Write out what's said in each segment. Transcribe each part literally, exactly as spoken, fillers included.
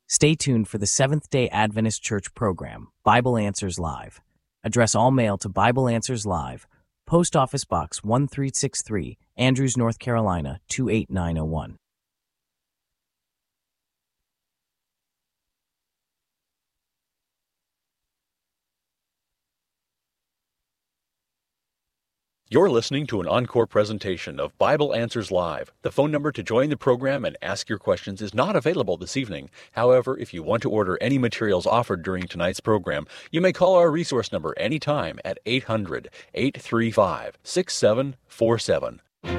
Stay tuned for the Seventh-day Adventist Church program, Bible Answers Live. Address all mail to Bible Answers Live, Post Office Box one three six three, Andrews, North Carolina two eight nine zero one. You're listening to an encore presentation of Bible Answers Live. The phone number to join the program and ask your questions is not available this evening. However, if you want to order any materials offered during tonight's program, you may call our resource number anytime at eight hundred, eight three five, six seven four seven.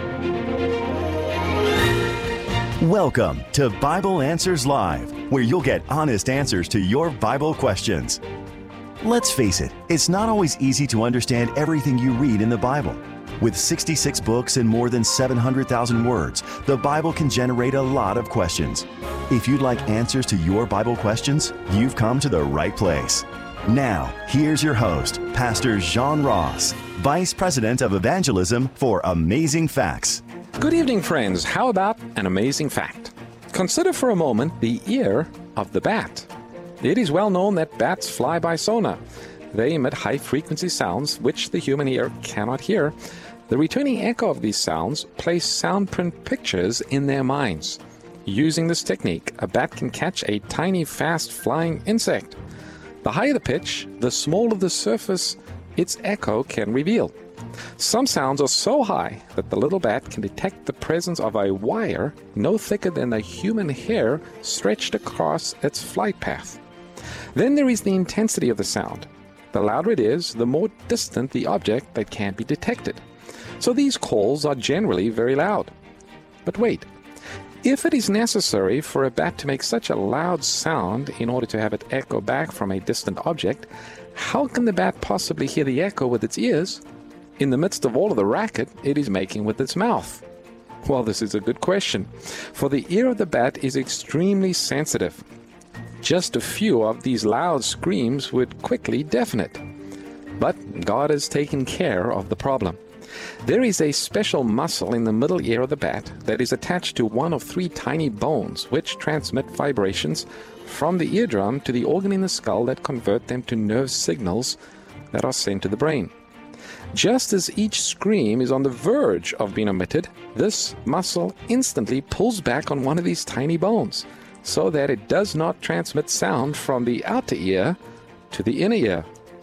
Welcome to Bible Answers Live, where you'll get honest answers to your Bible questions. Let's face it, it's not always easy to understand everything you read in the Bible. With sixty-six books and more than seven hundred thousand words, the Bible can generate a lot of questions. If you'd like answers to your Bible questions, you've come to the right place. Now, here's your host, Pastor John Ross, Vice President of Evangelism for Amazing Facts. Good evening, friends. How about an amazing fact? Consider for a moment the ear of the bat. It is well known that bats fly by sonar. They emit high-frequency sounds which the human ear cannot hear. The returning echo of these sounds place soundprint pictures in their minds. Using this technique, a bat can catch a tiny, fast-flying insect. The higher the pitch, the smaller the surface its echo can reveal. Some sounds are so high that the little bat can detect the presence of a wire no thicker than a human hair stretched across its flight path. Then there is the intensity of the sound. The louder it is, the more distant the object that can be detected. So these calls are generally very loud. But wait, if it is necessary for a bat to make such a loud sound in order to have it echo back from a distant object, how can the bat possibly hear the echo with its ears in the midst of all of the racket it is making with its mouth? Well, this is a good question, for the ear of the bat is extremely sensitive. Just a few of these loud screams would quickly deafen it. But God has taken care of the problem. There is a special muscle in the middle ear of the bat that is attached to one of three tiny bones which transmit vibrations from the eardrum to the organ in the skull that convert them to nerve signals that are sent to the brain. Just as each scream is on the verge of being emitted, this muscle instantly pulls back on one of these tiny bones, so that it does not transmit sound from the outer ear to the inner ear.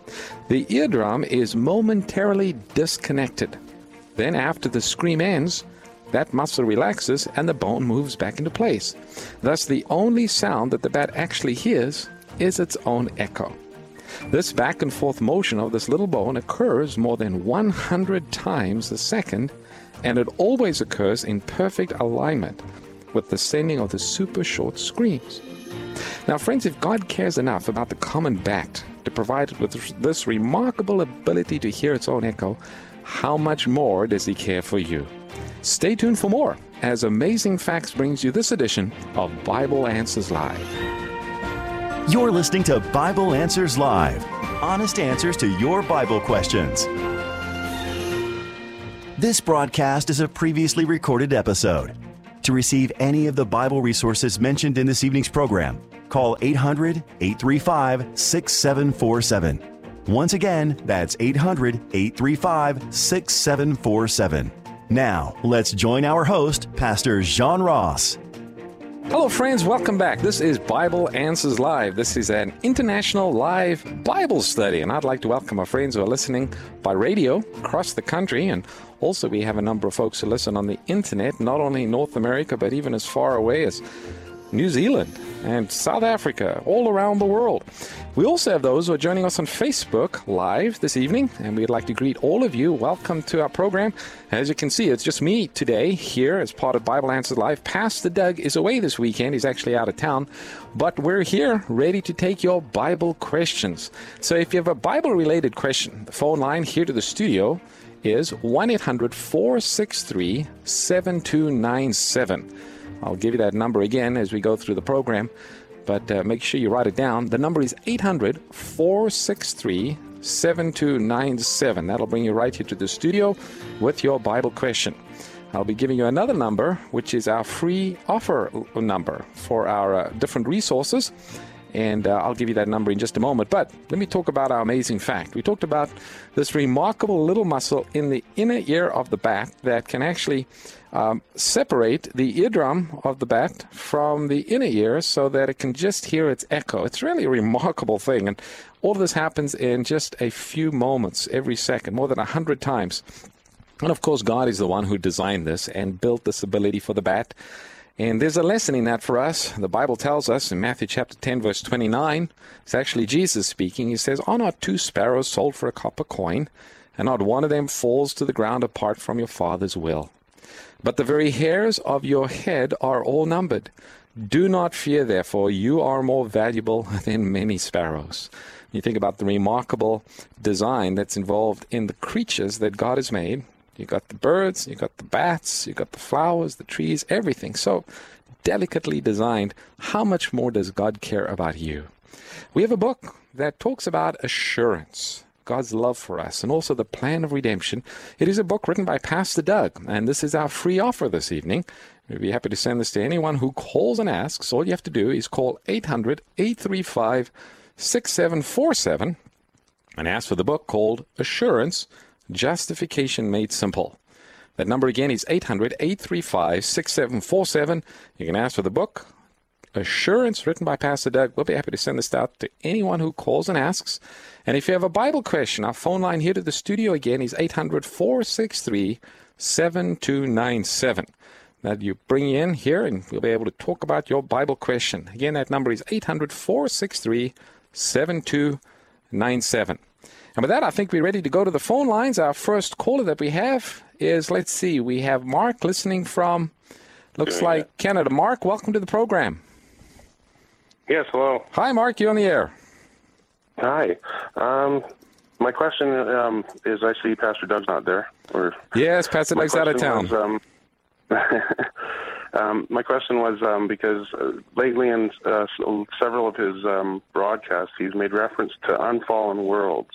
The eardrum is momentarily disconnected. Then after the scream ends, that muscle relaxes and the bone moves back into place. Thus, the only sound that the bat actually hears is its own echo. This back and forth motion of this little bone occurs more than one hundred times a second, and it always occurs in perfect alignment with the sending of the super short screams. Now, friends, if God cares enough about the common bat to provide it with this remarkable ability to hear its own echo, how much more does He care for you? Stay tuned for more as Amazing Facts brings you this edition of Bible Answers Live. You're listening to Bible Answers Live, honest answers to your Bible questions. This broadcast is a previously recorded episode. To receive any of the Bible resources mentioned in this evening's program, call eight hundred, eight three five, six seven four seven. Once again, that's eight hundred, eight three five, six seven four seven. Now, let's join our host, Pastor John Ross. Hello, friends. Welcome back. This is Bible Answers Live. This is an international live Bible study, and I'd like to welcome our friends who are listening by radio across the country, and also we have a number of folks who listen on the internet, not only in North America, but even as far away as New Zealand and South Africa, all around the world. We also have those who are joining us on Facebook Live this evening, and we'd like to greet all of you. Welcome to our program. As you can see, it's just me today here as part of Bible Answers Live. Pastor Doug is away this weekend. He's actually out of town, but we're here ready to take your Bible questions. So if you have a Bible-related question, the phone line here to the studio is one eight hundred, four six three, seven two nine seven. I'll give you that number again as we go through the program, but uh, make sure you write it down. The number is eight hundred, four six three, seven two nine seven. That'll bring you right here to the studio with your Bible question. I'll be giving you another number, which is our free offer number for our uh, different resources. And uh, I'll give you that number in just a moment. But let me talk about our amazing fact. We talked about this remarkable little muscle in the inner ear of the bat that can actually um, separate the eardrum of the bat from the inner ear so that it can just hear its echo. It's really a remarkable thing. And all of this happens in just a few moments every second, more than one hundred times. And of course, God is the one who designed this and built this ability for the bat. And there's a lesson in that for us. The Bible tells us in Matthew chapter ten, verse twenty-nine, it's actually Jesus speaking. He says, "Are not two sparrows sold for a copper coin, and not one of them falls to the ground apart from your Father's will? But the very hairs of your head are all numbered. Do not fear, therefore, you are more valuable than many sparrows." You think about the remarkable design that's involved in the creatures that God has made. You got the birds, you got the bats, you got the flowers, the trees, everything so delicately designed. How much more does God care about you? We have a book that talks about assurance, God's love for us, and also the plan of redemption. It is a book written by Pastor Doug, and this is our free offer this evening. We'd be happy to send this to anyone who calls and asks. All you have to do is call eight hundred, eight three five, six seven four seven and ask for the book called Assurance, Justification Made Simple. That number again is eight hundred, eight three five, six seven four seven. You can ask for the book, Assurance, written by Pastor Doug. We'll be happy to send this out to anyone who calls and asks. And if you have a Bible question, our phone line here to the studio again is eight hundred, four six three, seven two nine seven. That you bring in here and we'll be able to talk about your Bible question. Again, that number is eight hundred, four six three, seven two nine seven. And with that, I think we're ready to go to the phone lines. Our first caller that we have is, let's see, we have Mark listening from, looks Doing like it. Canada. Mark, welcome to the program. Yes, hello. Hi, Mark, you're on the air. Hi. Um, my question um, is, I see Pastor Doug's not there. Or Yes, Pastor my Doug's out of question town. Was, um, um, my question was um, because uh, lately in uh, several of his um, broadcasts, he's made reference to unfallen worlds.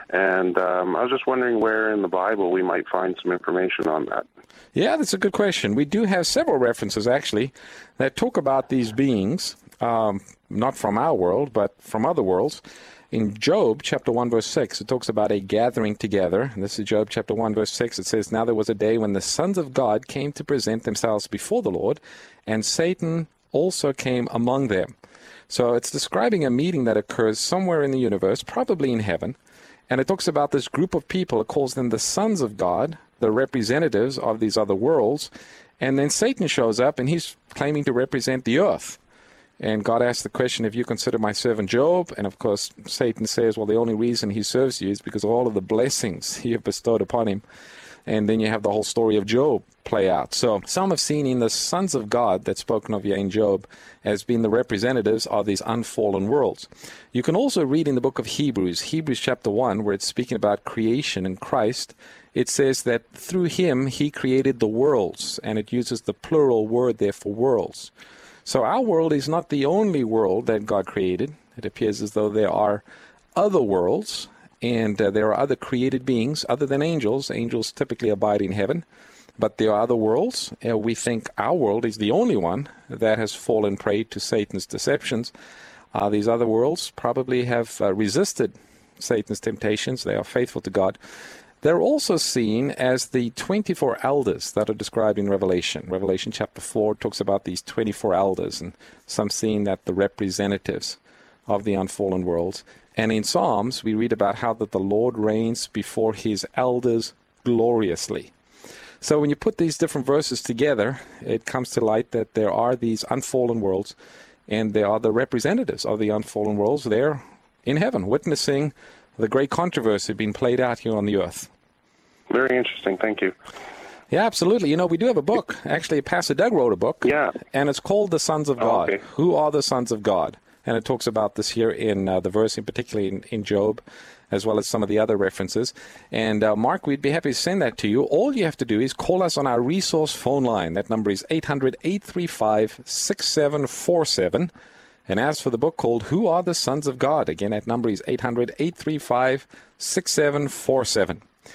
And um, I was just wondering where in the Bible we might find some information on that. Yeah, that's a good question. We do have several references, actually, that talk about these beings, um, not from our world, but from other worlds. In Job chapter one, verse six, it talks about a gathering together. And this is Job chapter one, verse six. It says, "Now there was a day when the sons of God came to present themselves before the Lord, and Satan also came among them." So it's describing a meeting that occurs somewhere in the universe, probably in heaven. And it talks about this group of people. It calls them the sons of God, the representatives of these other worlds. And then Satan shows up, and he's claiming to represent the earth. And God asks the question, "If you consider my servant Job?" And of course, Satan says, well, the only reason he serves you is because of all of the blessings you have bestowed upon him. And then you have the whole story of Job play out. So some have seen in the sons of God that's spoken of here in Job as being the representatives of these unfallen worlds. You can also read in the book of Hebrews, Hebrews chapter one, where it's speaking about creation in Christ. It says that through him he created the worlds, and it uses the plural word there for worlds. So our world is not the only world that God created. It appears as though there are other worlds, and uh, there are other created beings other than angels. Angels typically abide in heaven, but there are other worlds. Uh, we think our world is the only one that has fallen prey to Satan's deceptions. Uh, these other worlds probably have uh, resisted Satan's temptations. They are faithful to God. They're also seen as the twenty-four elders that are described in Revelation. Revelation chapter four talks about these twenty-four elders, and some seeing that the representatives of the unfallen worlds. And in Psalms, we read about how that the Lord reigns before his elders gloriously. So when you put these different verses together, it comes to light that there are these unfallen worlds, and there are the representatives of the unfallen worlds there in heaven, witnessing the great controversy being played out here on the earth. Very interesting. Thank you. Yeah, absolutely. You know, we do have a book. Actually, Pastor Doug wrote a book. Yeah. And it's called The Sons of God. Oh, okay. Who are the sons of God? And it talks about this here in uh, the verse, in particularly in, in Job, as well as some of the other references. And uh, Mark, we'd be happy to send that to you. All you have to do is call us on our resource phone line. That number is eight hundred, eight three five, six seven four seven. And ask for the book called Who Are the Sons of God? Again, that number is eight hundred, eight three five, six seven four seven.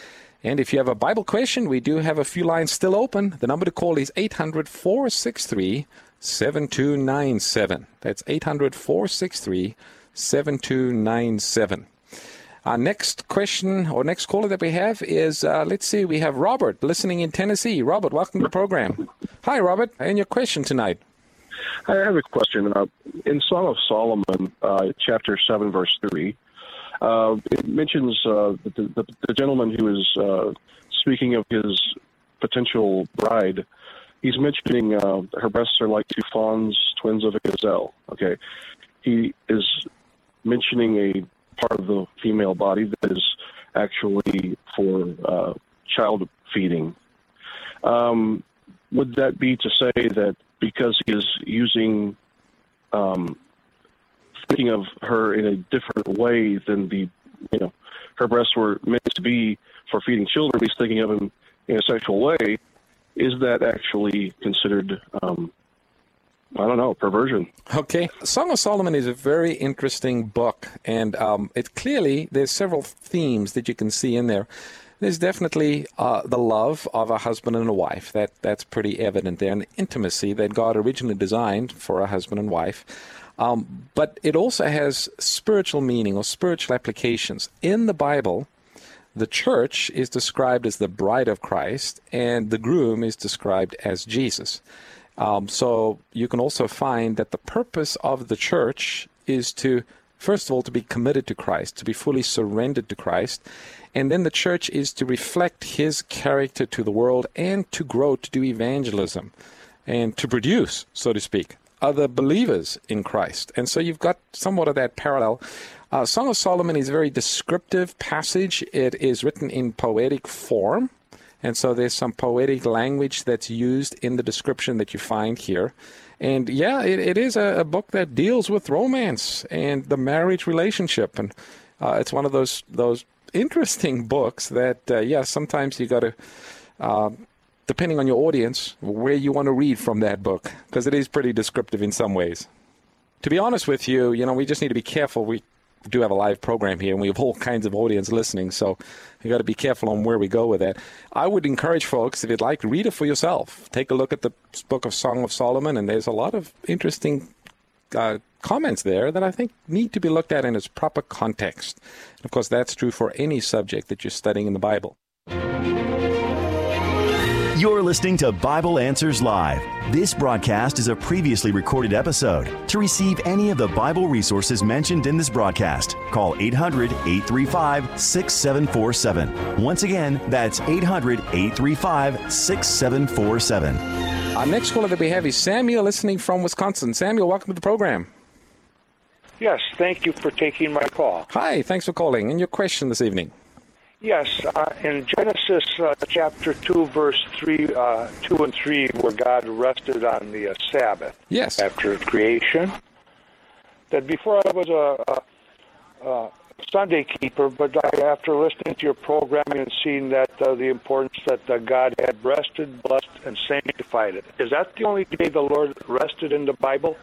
And if you have a Bible question, we do have a few lines still open. The number to call is eight hundred, four six three, seven two nine seven. That's eight hundred, four six three, seven two nine seven. Our next question or next caller that we have is, uh, let's see, we have Robert listening in Tennessee. Robert, welcome to the program. Hi, Robert, and your question tonight. I have a question. Uh, in Song of Solomon, uh, chapter seven, verse three, uh, it mentions uh, the, the, the gentleman who is uh, speaking of his potential bride. He's mentioning uh, her breasts are like two fawns, twins of a gazelle. Okay, he is mentioning a part of the female body that is actually for uh, child feeding. Um, would that be to say that because he is using, um, thinking of her in a different way than the, you know, her breasts were meant to be for feeding children, he's thinking of them in a sexual way, is that actually considered, um, I don't know, perversion? Okay. Song of Solomon is a very interesting book, and um, it clearly, there's several themes that you can see in there. There's definitely uh, the love of a husband and a wife. That That's pretty evident there, and intimacy that God originally designed for a husband and wife. Um, but it also has spiritual meaning or spiritual applications. In the Bible, the church is described as the bride of Christ, and the groom is described as Jesus. Um, so you can also find that the purpose of the church is to, first of all, to be committed to Christ, to be fully surrendered to Christ. And then the church is to reflect his character to the world and to grow, to do evangelism and to produce, so to speak, other believers in Christ. And so you've got somewhat of that parallel. Uh, Song of Solomon is a very descriptive passage. It is written in poetic form. And so there's some poetic language that's used in the description that you find here. And yeah, it, it is a, a book that deals with romance and the marriage relationship. And uh, it's one of those those interesting books that, uh, yeah, sometimes you got to, uh, depending on your audience, where you want to read from that book, because it is pretty descriptive in some ways. To be honest with you, you know, we just need to be careful. We do have a live program here, and we have all kinds of audience listening, so you got to be careful on where we go with that. I would encourage folks, if you'd like, read it for yourself. Take a look at the book of Song of Solomon, and there's a lot of interesting uh, comments there that I think need to be looked at in its proper context. And of course, that's true for any subject that you're studying in the Bible. You're listening to Bible Answers Live. This broadcast is a previously recorded episode. To receive any of the Bible resources mentioned in this broadcast, call eight hundred, eight three five, six seven four seven. Once again, that's eight hundred, eight three five, six seven four seven. Our next caller that we have is Samuel, listening from Wisconsin. Samuel, welcome to the program. Yes, thank you for taking my call. Hi, thanks for calling. And your question this evening? Yes, uh, in Genesis uh, chapter two, verse three, uh, two and three, where God rested on the uh, Sabbath. Yes. After creation. That before I was a, a, a Sunday keeper, but I, after listening to your programming and seeing that uh, the importance that uh, God had rested, blessed, and sanctified it. Is that the only day the Lord rested in the Bible?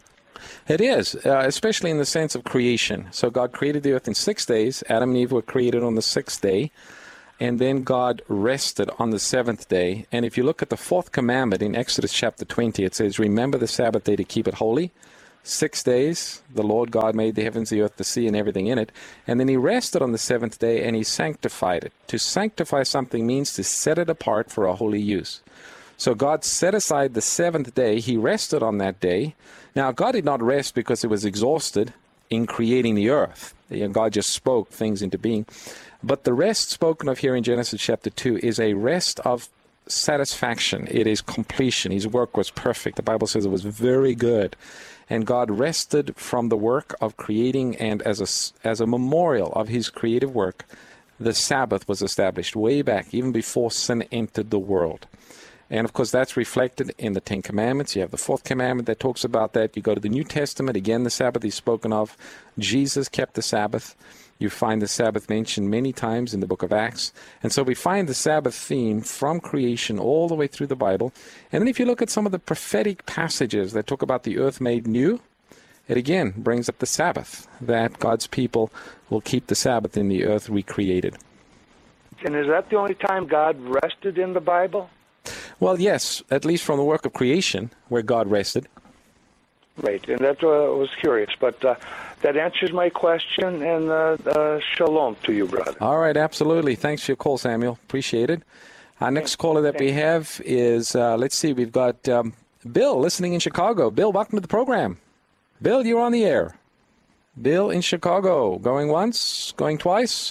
It is, uh, especially in the sense of creation. So God created the earth in six days. Adam and Eve were created on the sixth day. And then God rested on the seventh day. And if you look at the fourth commandment in Exodus chapter twenty, it says, remember the Sabbath day to keep it holy. Six days, the Lord God made the heavens, the earth, the sea, and everything in it. And then he rested on the seventh day and he sanctified it. To sanctify something means to set it apart for a holy use. So God set aside the seventh day. He rested on that day. Now, God did not rest because he was exhausted in creating the earth. You know, God just spoke things into being. But the rest spoken of here in Genesis chapter two is a rest of satisfaction. It is completion. His work was perfect. The Bible says it was very good. And God rested from the work of creating, and as a, as a memorial of his creative work, the Sabbath was established way back, even before sin entered the world. And, of course, that's reflected in the Ten Commandments. You have the fourth commandment that talks about that. You go to the New Testament, again, the Sabbath is spoken of. Jesus kept the Sabbath. You find the Sabbath mentioned many times in the book of Acts. And so we find the Sabbath theme from creation all the way through the Bible. And then if you look at some of the prophetic passages that talk about the earth made new, it again brings up the Sabbath, that God's people will keep the Sabbath in the earth recreated. And is that the only time God rested in the Bible? Well, yes, at least from the work of creation, where God rested. Right, and that uh, was curious. But uh, that answers my question, and uh, uh, shalom to you, brother. All right, absolutely. Thanks for your call, Samuel. Appreciate it. Our next caller that we have is, uh, let's see, we've got um, Bill listening in Chicago. Bill, welcome to the program. Bill, you're on the air. Bill in Chicago. Going once? Going twice?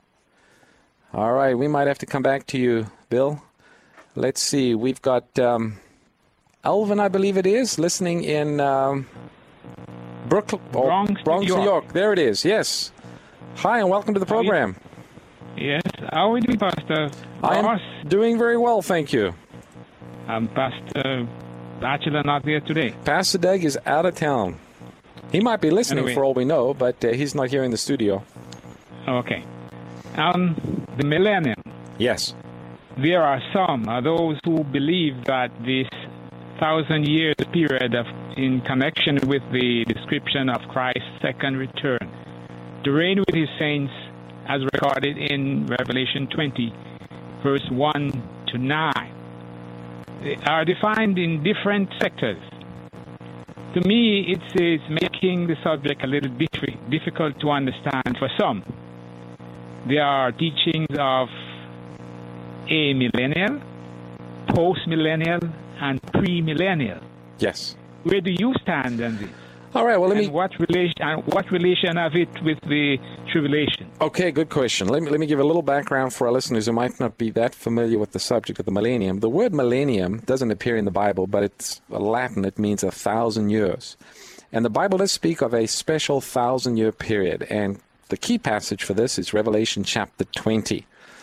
All right, we might have to come back to you, Bill. Let's see, we've got um, Alvin, I believe it is, listening in um, Brooklyn, oh, Bronx, Bronx, New York. New York. There it is, yes. Hi, and welcome to the program. Yes, how are we doing, Pastor? I am Ross? doing very well, thank you. Um, Pastor Batchelor not there today. Pastor Doug is out of town. He might be listening Anyway. for all we know, but uh, he's not here in the studio. Okay. Um, the millennium. Yes. There are some, uh, those who believe that this thousand years period of, in connection with the description of Christ's second return, to reign with his saints, as recorded in Revelation twenty, verse one to nine, are defined in different sectors. To me, it's, it's making the subject a little bit difficult to understand for some. There are teachings of a millennial, post-millennial, and pre-millennial. Yes. Where do you stand on this? All right, well, let and me... What relation, and what relation have it with the tribulation? Okay, good question. Let me, let me give a little background for our listeners who might not be that familiar with the subject of the millennium. The word millennium doesn't appear in the Bible, but it's Latin. It means a thousand years. And the Bible does speak of a special thousand-year period. And the key passage for this is Revelation chapter twenty.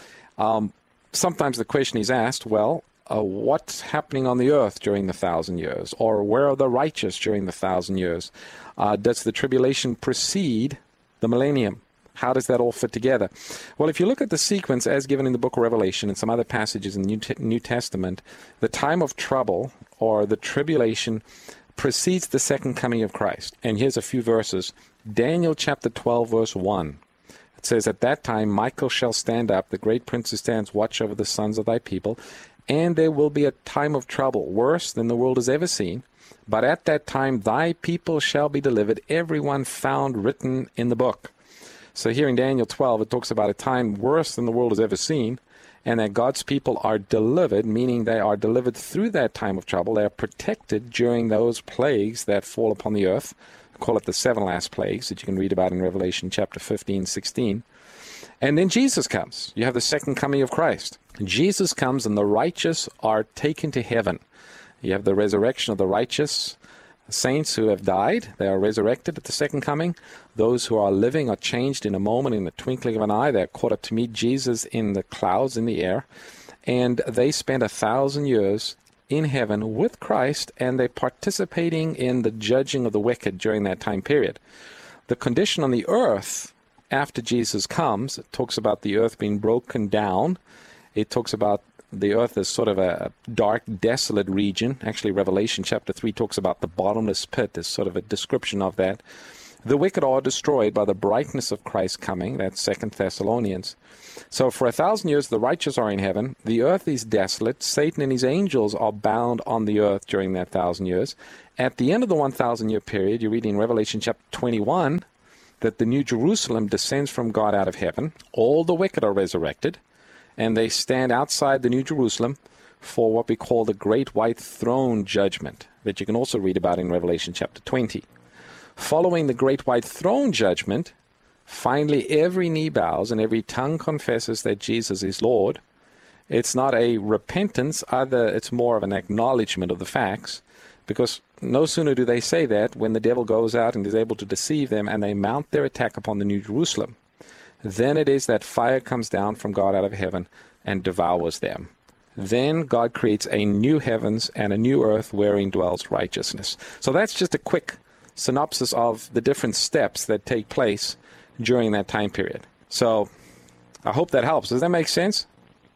Um, sometimes the question is asked, well, uh, what's happening on the earth during the thousand years? Or where are the righteous during the thousand years? Uh, does the tribulation precede the millennium? How does that all fit together? Well, if you look at the sequence as given in the book of Revelation and some other passages in the New, T- New Testament, the time of trouble or the tribulation precedes the second coming of Christ. And here's a few verses. Daniel chapter twelve, verse one. It says, "At that time Michael shall stand up, the great prince who stands watch over the sons of thy people, and there will be a time of trouble, worse than the world has ever seen. But at that time thy people shall be delivered, everyone found written in the book." So here in Daniel twelve, it talks about a time worse than the world has ever seen, and that God's people are delivered, meaning they are delivered through that time of trouble. They are protected during those plagues that fall upon the earth. Call it the seven last plagues that you can read about in Revelation chapter fifteen, sixteen. And then Jesus comes. You have the second coming of Christ. Jesus comes and the righteous are taken to heaven. You have the resurrection of the righteous saints who have died. They are resurrected at the second coming. Those who are living are changed in a moment, in the twinkling of an eye. They are caught up to meet Jesus in the clouds in the air. And they spend a thousand years in heaven with Christ, and they're participating in the judging of the wicked during that time period. The condition on the earth after Jesus comes, it talks about the earth being broken down. It talks about the earth as sort of a dark, desolate region. Actually, Revelation chapter three talks about the bottomless pit as sort of a description of that. The wicked are destroyed by the brightness of Christ's coming. That's Second Thessalonians. So for a thousand years, the righteous are in heaven. The earth is desolate. Satan and his angels are bound on the earth during that thousand years. At the end of the one thousand year period, you read in Revelation chapter twenty-one that the New Jerusalem descends from God out of heaven. All the wicked are resurrected, and they stand outside the New Jerusalem for what we call the Great White Throne Judgment, that you can also read about in Revelation chapter twenty. Following the Great White Throne Judgment, finally every knee bows and every tongue confesses that Jesus is Lord. It's not a repentance, either it's more of an acknowledgement of the facts, because no sooner do they say that when the devil goes out and is able to deceive them and they mount their attack upon the New Jerusalem, then it is that fire comes down from God out of heaven and devours them. Then God creates a new heavens and a new earth wherein dwells righteousness. So that's just a quick synopsis of the different steps that take place during that time period. So I hope that helps. Does that make sense?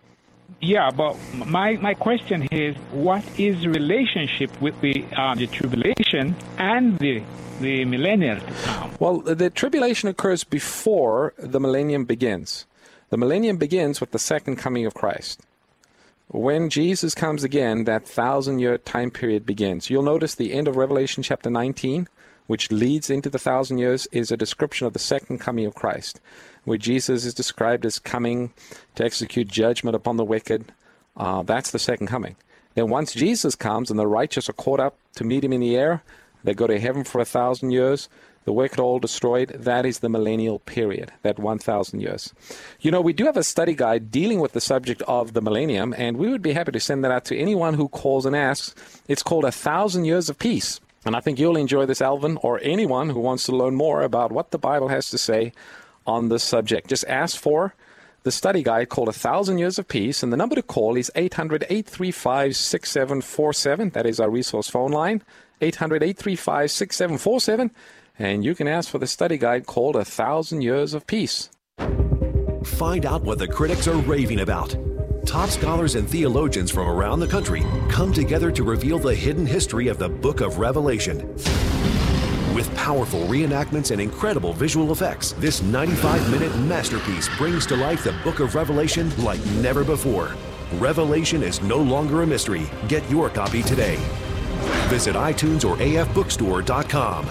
Yeah, but my, my question is, what is the relationship with the uh, the tribulation and the the millennial to come? Well, the tribulation occurs before the millennium begins. The millennium begins with the second coming of Christ. When Jesus comes again, that thousand-year time period begins. You'll notice the end of Revelation chapter nineteen, which leads into the thousand years, is a description of the second coming of Christ, where Jesus is described as coming to execute judgment upon the wicked. Uh, that's the second coming. Then once Jesus comes and the righteous are caught up to meet him in the air, they go to heaven for a thousand years, the wicked are all destroyed. That is the millennial period, that one thousand years. You know, we do have a study guide dealing with the subject of the millennium, and we would be happy to send that out to anyone who calls and asks. It's called A Thousand Years of Peace. And I think you'll enjoy this, Alvin, or anyone who wants to learn more about what the Bible has to say on this subject. Just ask for the study guide called A Thousand Years of Peace, and the number to call is eight hundred, eight three five, six seven four seven. That is our resource phone line, eight hundred, eight three five, six seven four seven. And you can ask for the study guide called A Thousand Years of Peace. Find out what the critics are raving about. Top scholars and theologians from around the country come together to reveal the hidden history of the book of Revelation. With powerful reenactments and incredible visual effects, this ninety-five minute masterpiece brings to life the book of Revelation like never before. Revelation is no longer a mystery. Get your copy today. Visit iTunes or A F bookstore dot com.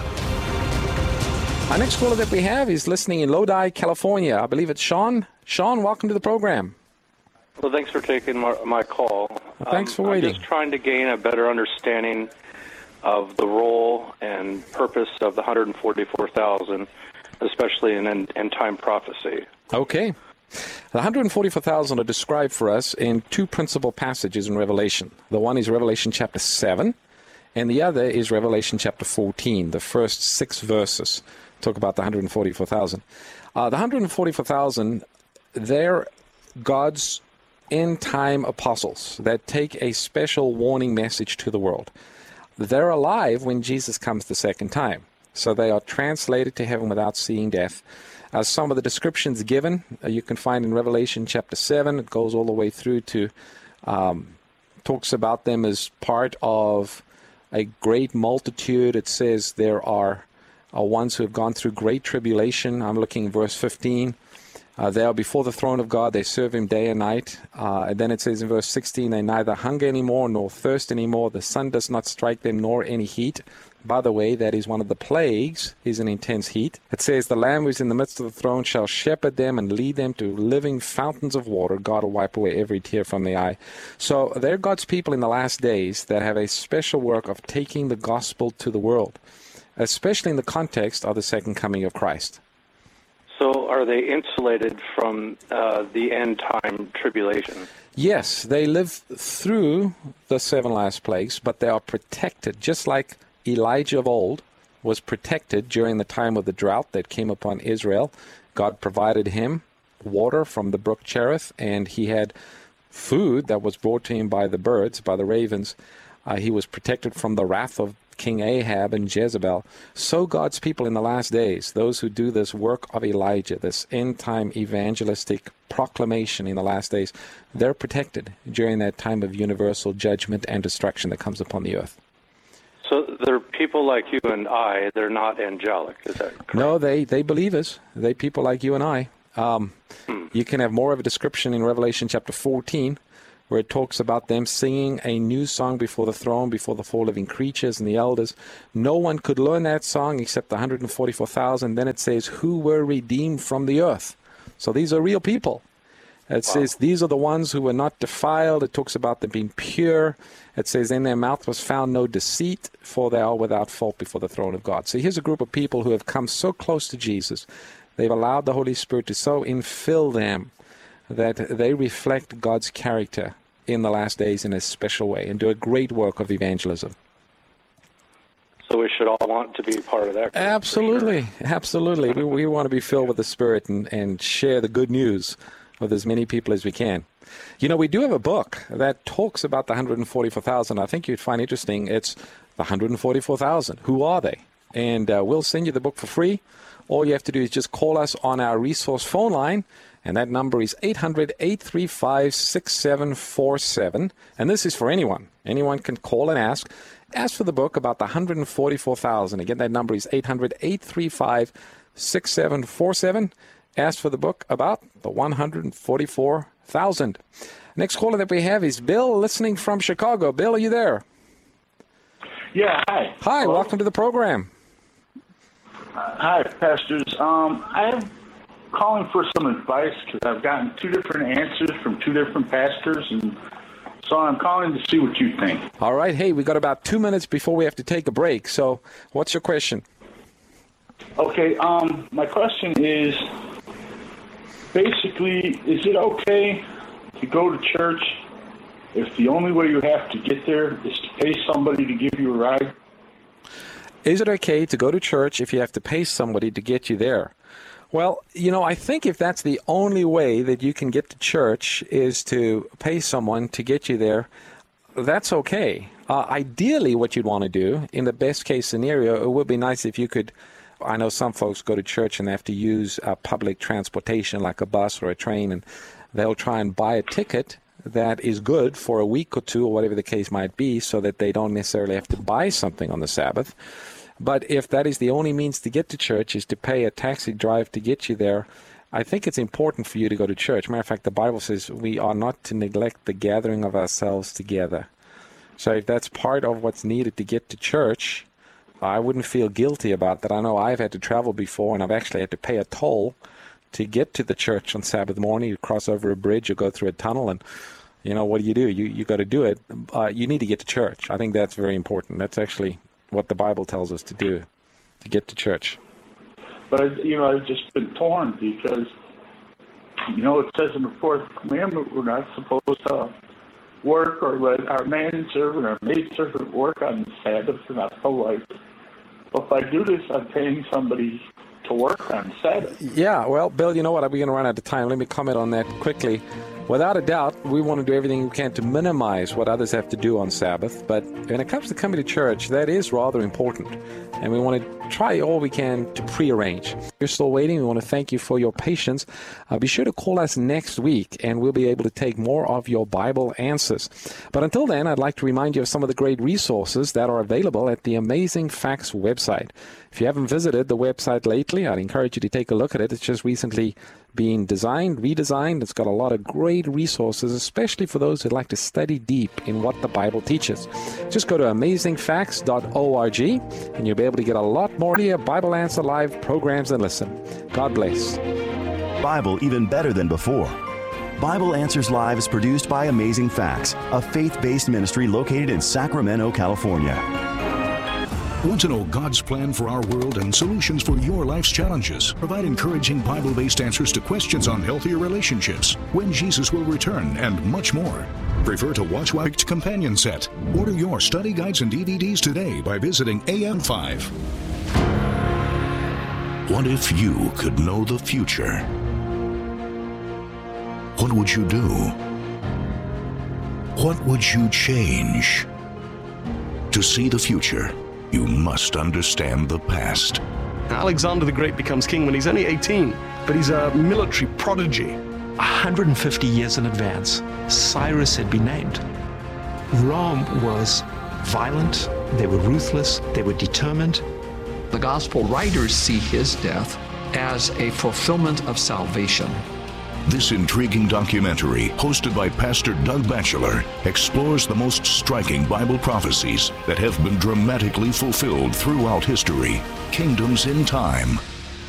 Our next caller that we have is listening in Lodi, California. I believe it's Sean. Sean, welcome to the program. Well, thanks for taking my, my call. Well, thanks for um, waiting. I'm just trying to gain a better understanding of the role and purpose of the one hundred forty-four thousand, especially in end, end time prophecy. Okay. The one hundred forty-four thousand are described for us in two principal passages in Revelation. The one is Revelation chapter seven, and the other is Revelation chapter fourteen, the first six verses. Talk about the one hundred forty-four thousand. Uh, the one hundred forty-four thousand, they're God's end-time apostles that take a special warning message to the world. They're alive when Jesus comes the second time. So they are translated to heaven without seeing death. Uh, some of the descriptions given, uh, you can find in Revelation chapter seven. It goes all the way through to, um, talks about them as part of a great multitude. It says there are uh, ones who have gone through great tribulation. I'm looking at verse fifteen. Uh, they are before the throne of God. They serve him day and night. Uh, and then it says in verse sixteen, they neither hunger anymore nor thirst anymore. The sun does not strike them nor any heat. By the way, that is one of the plagues, is an intense heat. It says, the Lamb who is in the midst of the throne shall shepherd them and lead them to living fountains of water. God will wipe away every tear from the eye. So they're God's people in the last days that have a special work of taking the gospel to the world, especially in the context of the second coming of Christ. So are they insulated from uh, the end-time tribulation? Yes, they live through the seven last plagues, but they are protected, just like Elijah of old was protected during the time of the drought that came upon Israel. God provided him water from the brook Cherith, and he had food that was brought to him by the birds, by the ravens. Uh, he was protected from the wrath of King Ahab and Jezebel. So God's people in the last days, those who do this work of Elijah, this end-time evangelistic proclamation in the last days, they're protected during that time of universal judgment and destruction that comes upon the earth. So they're people like you and I. They're not angelic, is that correct? No, they, they believers. They people like you and I. Um, hmm. You can have more of a description in Revelation chapter fourteen, where it talks about them singing a new song before the throne, before the four living creatures and the elders. No one could learn that song except the one hundred forty-four thousand. Then it says, who were redeemed from the earth. So these are real people. It wow. says, these are the ones who were not defiled. It talks about them being pure. It says, in their mouth was found no deceit, for they are without fault before the throne of God. So here's a group of people who have come so close to Jesus. They've allowed the Holy Spirit to so infill them that they reflect God's character in the last days in a special way and do a great work of evangelism. So we should all want to be part of that. Absolutely, sure. absolutely. We, we want to be filled with the Spirit and, and share the good news with as many people as we can. You know, we do have a book that talks about the one hundred forty-four thousand. I think you'd find interesting. It's the one hundred forty-four thousand. Who are they? And uh, we'll send you the book for free. All you have to do is just call us on our resource phone line, and that number is eight hundred, eight three five, six seven four seven. And this is for anyone. Anyone can call and ask. Ask for the book about the one hundred forty-four thousand. Again, that number is eight hundred, eight three five, six seven four seven. asked for the book about the one hundred forty-four thousand. Next caller that we have is Bill, listening from Chicago. Bill, are you there? Yeah, hi. Hi, Hello. Welcome to the program. Uh, hi, pastors. Um, I'm calling for some advice because I've gotten two different answers from two different pastors, and so I'm calling to see what you think. All right. Hey, we got about two minutes before we have to take a break. So what's your question? Okay. Um, my question is, basically, is it okay to go to church if the only way you have to get there is to pay somebody to give you a ride? Is it okay to go to church if you have to pay somebody to get you there? Well, you know, I think if that's the only way that you can get to church is to pay someone to get you there, that's okay. Uh, ideally, what you'd want to do, in the best case scenario, it would be nice if you could, I know some folks go to church and they have to use uh, public transportation like a bus or a train, and they'll try and buy a ticket that is good for a week or two or whatever the case might be so that they don't necessarily have to buy something on the Sabbath. But if that is the only means to get to church is to pay a taxi drive to get you there, I think it's important for you to go to church. Matter of fact, the Bible says we are not to neglect the gathering of ourselves together. So if that's part of what's needed to get to church, I wouldn't feel guilty about that. I know I've had to travel before, and I've actually had to pay a toll to get to the church on Sabbath morning. You cross over a bridge or go through a tunnel, and you know, what do you do? You you got to do it. Uh, you need to get to church. I think that's very important. That's actually what the Bible tells us to do, to get to church. But, you know, I've just been torn because, you know, it says in the fourth commandment we're not supposed to work or let our manservant or maidservant work on the Sabbath. And I feel like, well, if I do this, I'm paying somebody to work on Sabbath. Yeah, well, Bill, you know what? We're going to run out of time. Let me comment on that quickly. Without a doubt, we want to do everything we can to minimize what others have to do on Sabbath. But when it comes to coming to church, that is rather important. And we want to try all we can to prearrange. If you're still waiting, we want to thank you for your patience. Uh, be sure to call us next week, and we'll be able to take more of your Bible answers. But until then, I'd like to remind you of some of the great resources that are available at the Amazing Facts website. If you haven't visited the website lately, I'd encourage you to take a look at it. It's just recently being designed, redesigned. It's got a lot of great resources, especially for those who'd like to study deep in what the Bible teaches. Just go to amazing facts dot org, and you'll be able to get a lot more Bible Answer Live programs and listen. God bless. Bible even better than before. Bible Answers Live is produced by Amazing Facts, a faith-based ministry located in Sacramento, California. Want to know God's plan for our world and solutions for your life's challenges? Provide encouraging Bible-based answers to questions on healthier relationships, when Jesus will return, and much more. Prefer to watch White's Companion Set? Order your study guides and D V Ds today by visiting A M five. What if you could know the future? What would you do? What would you change? To see the future, you must understand the past. Alexander the Great becomes king when he's only eighteen, but he's a military prodigy. one hundred fifty years in advance, Cyrus had been named. Rome was violent, they were ruthless, they were determined. The gospel writers see his death as a fulfillment of salvation. This intriguing documentary, hosted by Pastor Doug Batchelor, explores the most striking Bible prophecies that have been dramatically fulfilled throughout history. Kingdoms in Time.